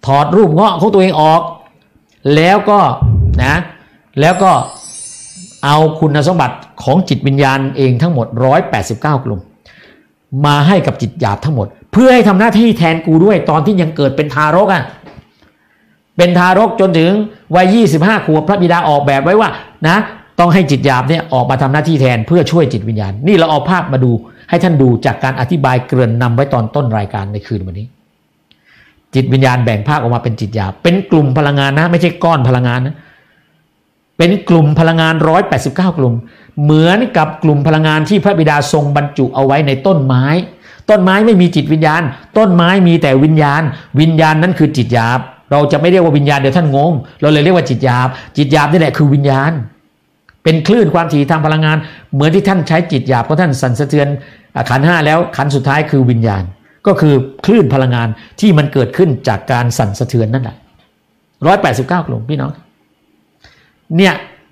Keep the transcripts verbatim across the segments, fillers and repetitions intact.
ถอดรูปเงาะของตัวเองออกแล้วก็นะแล้วก็เอาคุณสมบัติของจิตวิญญาณเองทั้งหมดหนึ่งร้อยแปดสิบเก้ากลุ่มมาให้กับจิตหยาบทั้งหมดเพื่อให้ทำหน้าที่แทนกูด้วยตอนที่ยังเกิดเป็นทารกอ่ะเป็นทารกจนถึงวัยยี่สิบห้าขวบพระบิดาออกแบบไว้ว่านะต้องให้จิตหยาบเนี่ยออกมาทำหน้าที่แทนเพื่อช่วยจิตวิญญาณนี่เราเอาภาพมาดูให้ท่านดูจากการอธิบายเกริ่นนำไว้ตอนต้นรายการในคืนวันนี้จิตวิญญาณแบ่งภาคออกมาเป็นจิตหยาบเป็นกลุ่มพลังงานนะไม่ใช่ก้อนพลังงานนะเป็นกลุ่มพลังงานหนึ่งร้อยแปดสิบเก้ากลุ่มเหมือนกับกลุ่มพลังงานที่พระบิดาทรงบรรจุเอาไว้ในต้นไม้ต้นไม้ไม่มีจิตวิญญาณต้นไม้มีแต่วิญญาณวิญญาณนั้นคือจิตหยาบเราจะไม่เรียกว่าวิญญาณเดี๋ยวท่านงงเราเลยเรียกว่าจิตหยาบจิตหยาบนี่แหละคือวิญญาณเป็นคลื่นความถี่ทางพลังงานเหมือนที่ท่านใช้จิตหยาบเพราะท่านสั่นสะเทือนขันธ์ห้าแล้วขันธ์สุดท้ายคือวิญญาณก็คือคลื่นพลังงานที่มันเกิดขึ้นจากการสั่นสะเทือนนั่นแหละหนึ่งร้อยแปดสิบเก้ากลุ่มพี่น้องเนี่ย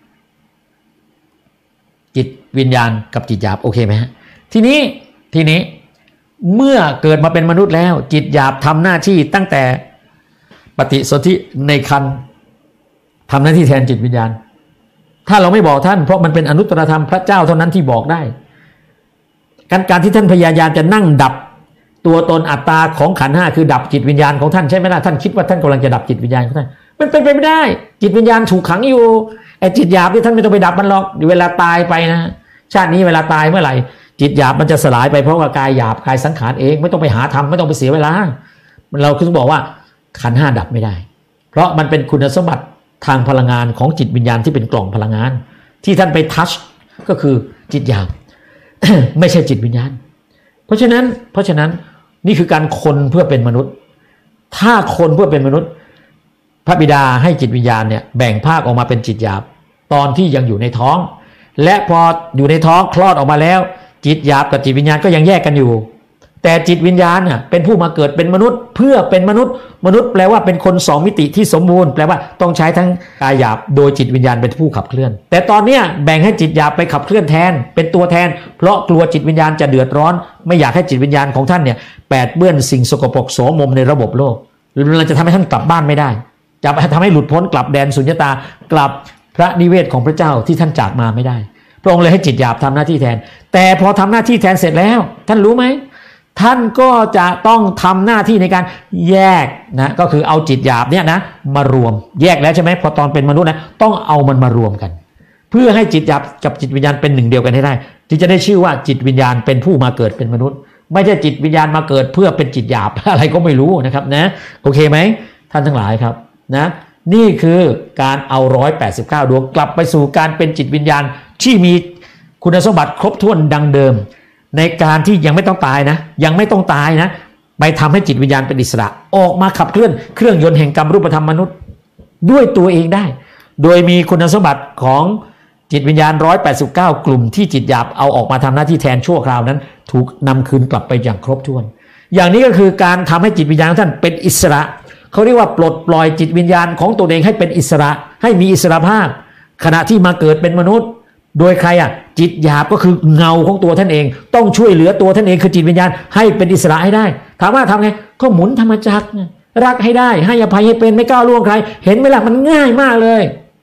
จิตวิญญาณกับจิตหยาบโอเคไหมฮะทีนี้ทีนี้เมื่อเกิดมาเป็นมนุษย์แล้วจิตหยาบทำหน้าที่ตั้งแต่ปฏิสนธิในครรภ์ทำหน้าที่แทนจิตวิญญาณถ้าเราไม่บอกท่านเพราะมันเป็นอนุตตรธรรมพระเจ้าเท่านั้นที่บอกได้การการที่ท่านพยายามจะนั่งดับตัวตนอัตตาของขันธ์ห้าคือดับจิตวิญญาณของท่านใช่ไหมล่ะท่านคิดว่าท่านกำลังจะดับจิตวิญญาณของท่านมันเป็นไปไม่ได้จิตวิญญาณถูกขังอยู่ไอ้จิตหยาบที่ท่านไม่ต้องไปดับมันหรอกเวลาตายไปนะชาตินี้เวลาตายเมื่อไหร่จิตหยาบมันจะสลายไปเพราะว่ากายหยาบกายสังขารเองไม่ต้องไปหาทำไม่ต้องไปเสียเวลาเราคือบอกว่าขันธ์ห้าดับไม่ได้เพราะมันเป็นคุณสมบัติทางพลังงานของจิตวิญญาณที่เป็นกล่องพลังงานที่ท่านไปทัชก็คือจิตหยาบ ไม่ใช่จิตวิญญาณเพราะฉะนั้นเพราะฉะนั้นนี่คือการคนเพื่อเป็นมนุษย์ถ้าคนเพื่อเป็นมนุษย์พระบิดาให้จิตวิญญาณเนี่ยแบ่งภาคออกมาเป็นจิตหยาบตอนที่ยังอยู่ในท้องและพออยู่ในท้องคลอดออกมาแล้วจิตหยาบกับจิตวิญญาณก็ยังแยกกันอยู่แต่จิตวิญญาณเนี่ยเป็นผู้มาเกิดเป็นมนุษย์เพื่อเป็นมนุษย์มนุษย์แปลว่าเป็นคนสองมิติที่สมบูรณ์แปลว่าต้องใช้ทั้งกายหยาบโดยจิตวิญญาณเป็นผู้ขับเคลื่อนแต่ตอนเนี้ยแบ่งให้จิตหยาบไปขับเคลื่อนแทนเป็นตัวแทนเพราะกลัวจิตวิญญาณจะเดือดร้อนไม่อยากให้จิตวิญญาณของท่านเนี่ยแปดเปื้อนสิ่งสกปรกโสมมในระบบโลกเราจะทำให้ท่านกลับบ้านไม่ได้จะทำให้หลุดพ้นกลับแดนสุญญตากลับพระนิเวศของพระเจ้าที่ท่านจากมาไม่ได้พระองค์เลยให้จิตหยาบทำหน้าที่แทนแต่พอทำหน้าที่แทนเสร็จแล้วท่านรู้ไหมท่านก็จะต้องทำหน้าที่ในการแยกนะก็คือเอาจิตหยาบเนี่ยนะมารวมแยกแล้วใช่ไหมพอตอนเป็นมนุษย์นะต้องเอามันมารวมกันเพื่อให้จิตหยาบกับจิตวิญญาณเป็นหนึ่งเดียวกันให้ได้ที่จะได้ชื่อว่าจิตวิญญาณเป็นผู้มาเกิดเป็นมนุษย์ไม่ใช่จิตวิญญาณมาเกิดเพื่อเป็นจิตหยาบอะไรก็ไม่รู้นะครับนะโอเคไหมท่านทั้งหลายครับนะนี่คือการเอาหนึ่งร้อยแปดสิบเก้าดวงกลับไปสู่การเป็นจิตวิญญาณที่มีคุณสมบัติครบถ้วนดังเดิมในการที่ยังไม่ต้องตายนะยังไม่ต้องตายนะไปทำให้จิตวิญญาณเป็นอิสระออกมาขับเคลื่อนเครื่องยนต์แห่งกรรมรูปธรรมมนุษย์ด้วยตัวเองได้โดยมีคุณสมบัติของจิตวิญญาณหนึ่งร้อยแปดสิบเก้ากลุ่มที่จิตหยาบเอาออกมาทำหน้าที่แทนชั่วคราวนั้นถูกนำคืนกลับไปอย่างครบถ้วนอย่างนี้ก็คือการทำให้จิตวิญญาณของท่านเป็นอิสระเขาเรียกว่าปลดปล่อยจิตวิญญาณของตัวเองให้เป็นอิสระให้มีอิสระภาพขณะที่มาเกิดเป็นมนุษย์โดยใครอ่ะจิตหยาบก็คือเงาของตัวท่านเองต้องช่วยเหลือตัวท่านเองคือจิตวิญญาณให้เป็นอิสระให้ได้ถามว่าทำไงก็หมุนธรรมจักรรักให้ได้ให้อภัยให้เป็นไม่ก้าวล่วงใครเห็นไหมล่ะมันง่ายมากเลย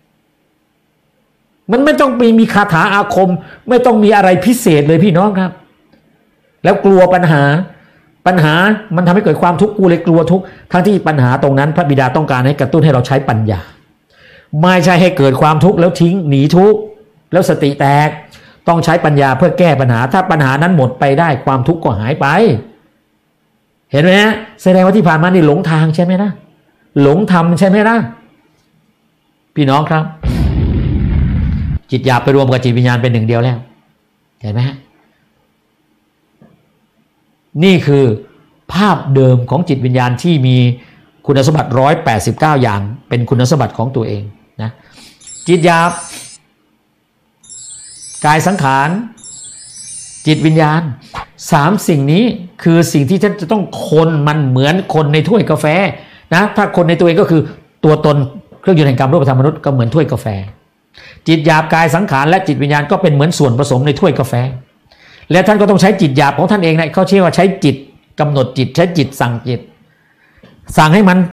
มันไม่ต้องมีมีคาถาอาคมไม่ต้องมีอะไรพิเศษเลยพี่น้องครับแล้วกลัวปัญหาปัญหามันทำให้เกิดความทุกข์กูเลยกลัวทุกข์ทั้งที่ปัญหาตรงนั้นพระบิดาต้องการให้กระตุ้นให้เราใช้ปัญญาไม่ใช่ให้เกิดความทุกข์แล้วทิ้งหนีทุกข์แล้วสติแตกต้องใช้ปัญญาเพื่อแก้ปัญหาถ้าปัญหานั้นหมดไปได้ความทุกข์ก็หายไปเห็นไหมฮะแสดงว่าที่ผ่านมานี่หลงทางใช่ไหมนะหลงธรรมใช่ไหมนะพี่น้องครับจิตหยาบไปรวมกับจิตวิญญาณเป็นหนึ่งเดียวแล้วเห็นไหมฮะนี่คือภาพเดิมของจิตวิญญาณที่มีคุณสมบัติหนึ่งร้อยแปดสิบเก้าอย่างเป็นคุณสมบัติของตัวเองนะจิตหยาบกายสังขารจิตวิญญาณสามสิ่งนี้คือสิ่งที่ท่านจะต้องคนมันเหมือนคนในถ้วยกาแฟนะถ้าคนในตัวเองก็คือตัวตนเครื่องยนต์แห่งกรรมรูปธรรมมนุษย์ก็เหมือนถ้วยกาแฟจิตหยาบกายสังขารและจิตวิญญาณก็เป็นเหมือนส่วนผสมในถ้วยกาแฟและท่านก็ต้องใช้จิตหยาบของท่านเองนะเขาเชื่อว่าใช้จิตกำหนดจิตใช้จิตสั่งจิตสั่งให้มัน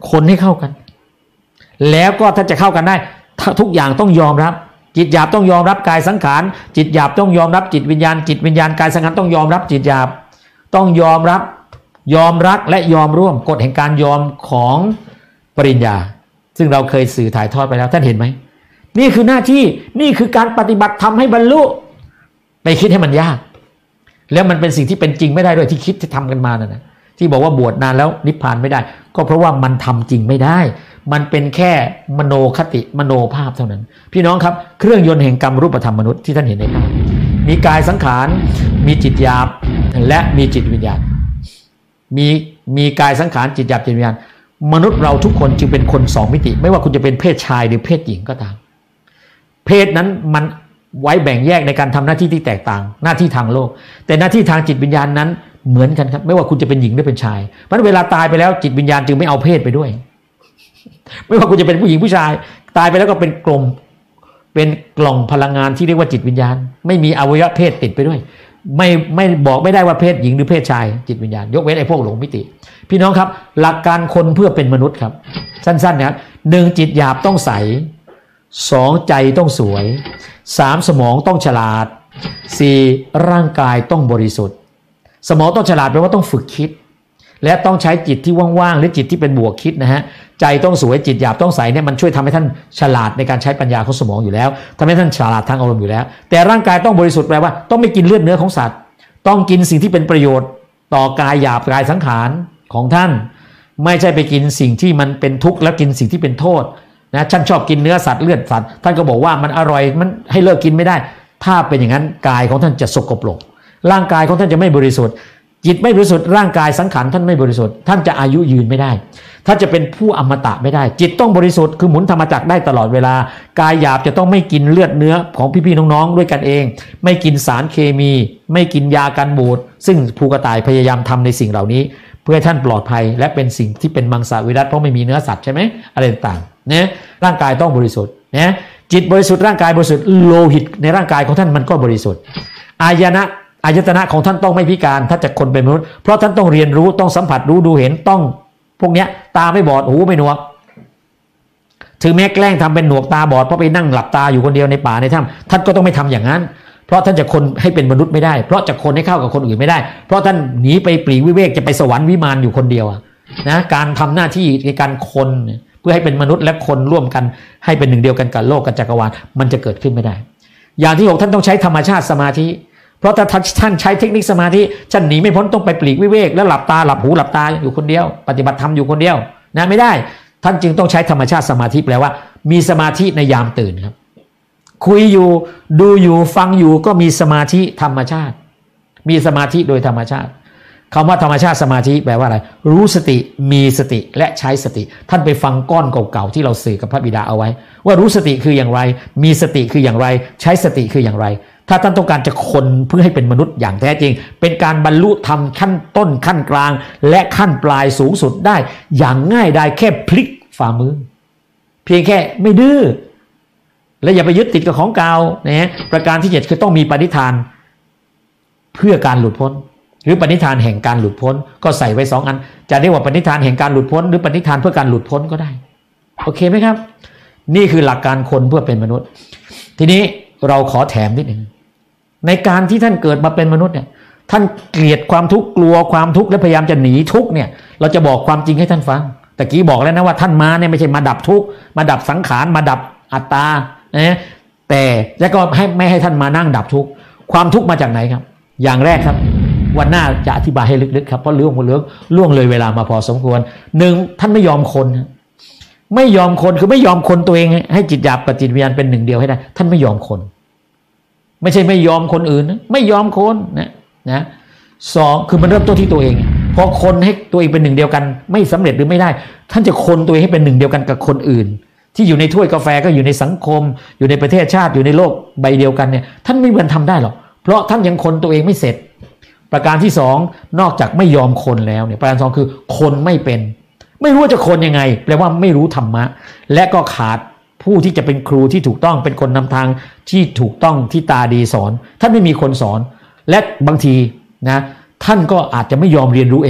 คนให้เข้ากันแล้วก็ถ้าจะเข้ากันได้ทุกอย่างต้องยอมรับจิตหยาบต้องยอมรับกายสังขารจิตหยาบต้องยอมรับจิตวิญญาณจิตวิญญาณกายสังขารต้องยอมรับจิตหยาบต้องยอมรับยอมรักและยอมร่วมกฎแห่งการยอมของปริญญาซึ่งเราเคยสื่อถ่ายทอดไปแล้วท่านเห็นไหมนี่คือหน้าที่นี่คือการปฏิบัติทำให้บรรลุไปคิดให้มันยากแล้วมันเป็นสิ่งที่เป็นจริงไม่ได้ด้วยที่คิดที่ทำกันมานั่นนะที่บอกว่าบวชนานแล้วนิพพานไม่ได้ก็เพราะว่ามันทำจริงไม่ได้มันเป็นแค่มโนคติมโนภาพเท่านั้นพี่น้องครับเครื่องยนต์แห่งกรรมรูปธรรมมนุษย์ที่ท่านเห็นในภาพมีกายสังขารมีจิตหยาบและมีจิตวิญญาณมีมีกายสังขารจิตหยาบจิตวิญญาณมนุษย์เราทุกคนจึงเป็นคนสองมิติไม่ว่าคุณจะเป็นเพศชายหรือเพศหญิงก็ตามเพศนั้นมันไว้แบ่งแยกในการทำหน้าที่ที่แตกต่างหน้าที่ทางโลกแต่หน้าที่ทางจิตวิญญาณนั้นเหมือนกันครับไม่ว่าคุณจะเป็นหญิงหรือเป็นชายเพราะเวลาตายไปแล้วจิตวิญญาณจึงไม่เอาเพศไปด้วยไม่ว่าคุณจะเป็นผู้หญิงผู้ชายตายไปแล้วก็เป็นกลมเป็นกล่องพลังงานที่เรียกว่าจิตวิญญาณไม่มีอวัยวะเพศติดไปด้วยไม่ไม่บอกไม่ได้ว่าเพศหญิงหรือเพศชายจิตวิญญาณยกเว้นไอ้พวกหลงมิติพี่น้องครับหลักการคนเพื่อเป็นมนุษย์ครับสั้นๆนะครับหนึ่งจิตหยาบต้องใสสองใจต้องสวยสามสมองต้องฉลาดสี่ร่างกายต้องบริสุทธิ์สมองต้องฉลาดแปลว่าต้องฝึกคิดและต้องใช้จิตที่ว่างๆหรือจิตที่เป็นบวกคิดนะฮะใจต้องสวยจิตหยาบต้องใสเนี่ยมันช่วยทำให้ท่านฉลาดในการใช้ปัญญาของสมองอยู่แล้วทำให้ท่านฉลาดทางอารมณ์อยู่แล้วแต่ร่างกายต้องบริสุทธิ์แปลว่าต้องไม่กินเลือดเนื้อของสัตว์ต้องกินสิ่งที่เป็นประโยชน์ต่อกายหยาบกายสังขารของท่านไม่ใช่ไปกินสิ่งที่มันเป็นทุกข์แล้วกินสิ่งที่เป็นโทษนะท่านชอบกินเนื้อสัตว์เลือดสัตว์ท่านก็บอกว่ามันอร่อยมันให้เลิกกินไม่ได้ถ้าเป็นอย่างนั้นกายของท่านจะสกปรกร่างกายของท่านจะไม่บริสุทธิ์จิตไม่บริสุทธิ์ร่างกายสังขารท่านไม่บริสุทธิ์ท่านจะอายุยืนไม่ได้ท่านจะเป็นผู้อมตะไม่ได้จิตต้องบริสุทธิ์คือหมุนธรรมจักรได้ตลอดเวลากายหยาบจะต้องไม่กินเลือดเนื้อของพี่ๆน้องๆด้วยกันเองไม่กินสารเคมีไม่กินยากันบูดซึ่งภูกระต่ายพยายามทำในสิ่งเหล่านี้เพื่อให้ท่านปลอดภัยและเป็นสิ่งที่เป็นมังสวิรัติเพราะไม่มีเนื้อสัตว์ใช่ไหมอะไรต่างๆเนี่ยร่างกายต้องบริสุทธิ์นะจิตบริสุทธิ์ร่างกายบริสุทธิ์โลหิตในร่างกายของท่านมันก็บริสุทธิ์อายนะอายตนะของท่านต้องไม่พิการถ้าจะคนเป็นมนุษย์เพราะท่านต้องเรียนรู้ต้องสัมผัสรู้ดูเห็นต้องพวกเนี้ยตาไม่บอดหูไม่หนวกถึงแม้แกล้งทำเป็นหนวกตาบอดเพราะไปนั่งหลับตาอยู่คนเดียวในป่าในถ้ำท่านก็ต้องไม่ทำอย่างนั้นเพราะท่านจะคนให้เป็นมนุษย์ไม่ได้เพราะจะคนให้เข้ากับคนอื่นไม่ได้เพราะท่านหนีไปปลีกวิเวกจะไปสวรรค์วิมานอยู่คนเดียวนะการทำหน้าที่ในการคนเพื่อให้เป็นมนุษย์และคนร่วมกันให้เป็นหนึ่งเดียวกันกับโลกกับจักรวาลมันจะเกิดขึ้นไม่ได้อย่างที่หกท่านต้องใช้ธรรมชาติสมาธิเพราะถ้าท่านใช้เทคนิคสมาธิท่านหนีไม่พ้นต้องไปปลีกวิเวกแล้วหลับตาหลับหูหลับตาอยู่คนเดียวปฏิบัติธรรมอยู่คนเดียวนะไม่ได้ท่านจึงต้องใช้ธรรมชาติสมาธิแปลว่ามีสมาธิในยามตื่นครับคุยอยู่ดูอยู่ฟังอยู่ก็มีสมาธิธรรมชาติมีสมาธิโดยธรรมชาติคำว่าธรรมชาติสมาธิแปลว่าอะไรรู้สติมีสติและใช้สติท่านไปฟังก้อนเก่าๆที่เราสื่อกับพระบิดาเอาไว้ว่ารู้สติคืออย่างไรมีสติคืออย่างไรใช้สติคืออย่างไรถ้าท่านต้องการจะคนเพื่อให้เป็นมนุษย์อย่างแท้จริงเป็นการบรรลุธรรมขั้นต้นขั้นกลางและขั้นปลายสูงสุดได้อย่างง่ายได้แค่พลิกฝ่ามือเพียงแค่ไม่ดื้อและอย่าไปยึดติดกับของเก่านะประการที่เจ็ดคือต้องมีปณิธานเพื่อการหลุดพ้นหรือปณิธานแห่งการหลุดพ้นก็ใส่ไว้สองอันจะเรียกว่าปณิธานแห่งการหลุดพ้นหรือปณิธานเพื่อการหลุดพ้นก็ได้โอเคไหมครับนี่คือหลักการคนเพื่อเป็นมนุษย์ทีนี้เราขอแถมนิดหนึ่งในการที่ท่านเกิดมาเป็นมนุษย์เนี่ยท่านเกลียดความทุกข์กลัวความทุกข์และพยายามจะหนีทุกข์เนี่ยเราจะบอกความจริงให้ท่านฟังตะกี้บอกแล้วนะว่าท่านมาเนี่ยไม่ใช่มาดับทุกข์มาดับสังขารมาดับอัตตานะแต่แล้วก็ให้ไม่ให้ท่านมานั่งดับทุกข์ความทุกข์มาจากไหนครับอย่างแรกครับวันหน้าจะอธิบายให้ลึกๆครับเพราะเรื่องเรื่องล่วงเลยเวลามาพอสมควรหนึ่งท่านไม่ยอมคนไม่ยอมคนคือไม่ยอมคนตัวเองให้จิตหยาบกับจิตวิญญาณเป็นหนึ่งเดียวให้ได้ท่านไม่ยอมคนไม่ใช่ไม่ยอมคนอื่นนะไม่ยอมคนนะนะสองคือมันเริ่มต้นที่ตัวเองพอคนให้ตัวเองเป็นหนึ่งเดียวกันไม่สำเร็จหรือไม่ได้ท่านจะคนตัวเองให้เป็นหนึ่งเดียวกันกับคนอื่นที่อยู่ในถ้วยกาแฟก็อยู่ในสังคมอยู่ในประเทศชาติอยู่ในโลกใบเดียวกันเนี่ยท่านไม่มีวันทำได้หรอกเพราะท่านยังคนตัวเองไม่เสร็จประการที่สองนอกจากไม่ยอมคนแล้วเนี่ยประการสองคือคนไม่เป็นไม่รู้ว่าจะคนยังไงแปลว่าไม่รู้ธรรมะและก็ขาดผู้ที่จะเป็นครูที่ถูกต้องเป็นคนนำทางที่ถูกต้องที่ตาดีสอนท่านไม่มีคนสอนและบางทีนะท่านก็อาจจะไม่ยอมเรียนรู้เองก็ได้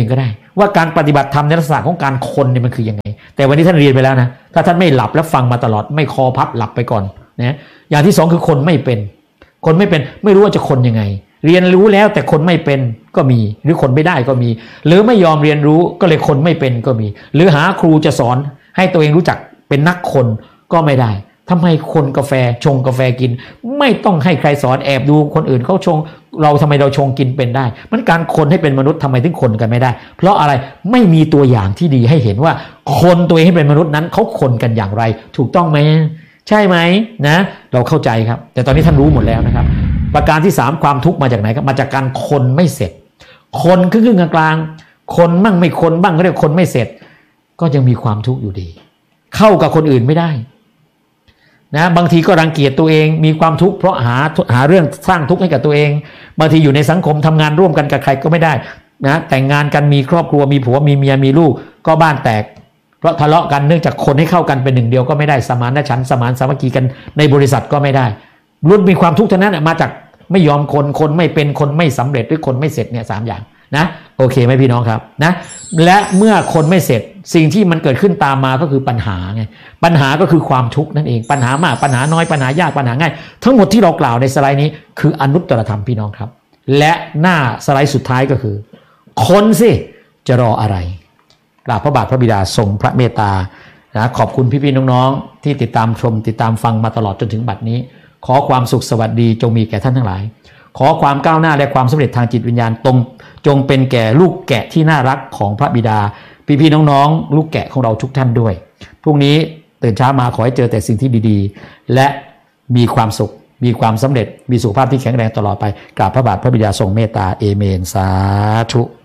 ว่าการปฏิบัติธรรมในลักษณะของการคนเนี่ยมันคือยังไงแต่วันนี้ท่านเรียนไปแล้วนะถ้าท่านไม่หลับแล้วฟังมาตลอดไม่คอพับหลับไปก่อนนะอย่างที่สองคือคนไม่เป็นคนไม่เป็นไม่รู้ว่าจะคนยังไงเรียนรู้แล้วแต่คนไม่เป็นก็มีหรือคนไม่ได้ก็มีหรือไม่ยอมเรียนรู้ก็เลยคนไม่เป็นก็มีหรือหาครูจะสอนให้ตัวเองรู้จักเป็นนักคนก็ไม่ได้ทำไมคนกาแฟชงกาแฟกินไม่ต้องให้ใครสอนแอบดูคนอื่นเขาชงเราทำไมเราชงกินเป็นได้มันการคนให้เป็นมนุษย์ทำไมถึงคนกันไม่ได้เพราะอะไรไม่มีตัวอย่างที่ดีให้เห็นว่าคนตัวเองให้เป็นมนุษย์นั้นเขาคนกันอย่างไรถูกต้องไหมใช่ไหมนะเราเข้าใจครับแต่ตอนนี้ท่านรู้หมดแล้วนะครับประการที่สามความทุกข์มาจากไหนครับมาจากการคนไม่เสร็จคนครึ่งๆกลางๆคนมั่งไม่คนบ้างเรียกคนไม่เสร็จก็ยังมีความทุกข์อยู่ดีเข้ากับคนอื่นไม่ได้นะบางทีก็รังเกียจตัวเองมีความทุกข์เพราะหาหาเรื่องสร้างทุกข์ให้กับตัวเองบางทีอยู่ในสังคมทำงานร่วมกันกับใครก็ไม่ได้นะแต่งงานกันมีครอบครัวมีผัวมีเมียมีลูกก็บ้านแตกเพราะทะเลาะกันเนื่องจากคนให้เข้ากันเป็นหนึ่งเดียวก็ไม่ได้สมานฉันท์สมานสามัคคีกันในบริษัทก็ไม่ได้ล้วนมีความทุกข์ทั้งนั้นมาจากไม่ยอมคนคนไม่เป็นคนไม่สำเร็จหรือคนไม่เสร็จเนี่ยสามอย่างนะโอเคไหมพี่น้องครับนะและเมื่อคนไม่เสร็จสิ่งที่มันเกิดขึ้นตามมาก็คือปัญหาไงปัญหาก็คือความทุกข์นั่นเองปัญหามากปัญหาน้อยปัญหายากปัญหาง่ายทั้งหมดที่เรากล่าวในสไลด์นี้คืออนุตตรธรรมพี่น้องครับและหน้าสไลด์สุดท้ายก็คือคนสิจะรออะไรกราบพระบาทพระบิดาทรงพระเมตตานะขอบคุณพี่ๆน้องๆที่ติดตามชมติดตามฟังมาตลอดจนถึงบัดนี้ขอความสุขสวัสดีจงมีแก่ท่านทั้งหลายขอความก้าวหน้าและความสำเร็จทางจิตวิญญาณตรงจงเป็นแก่ลูกแกะที่น่ารักของพระบิดาพี่ๆน้องๆลูกแกะของเราทุกท่านด้วยพรุ่งนี้ตื่นเช้ามาขอให้เจอแต่สิ่งที่ดีๆและมีความสุขมีความสำเร็จมีสุขภาพที่แข็งแรงตลอดไปกราบพระบาทพระบิดาทรงเมตตาเอเมนสาธุ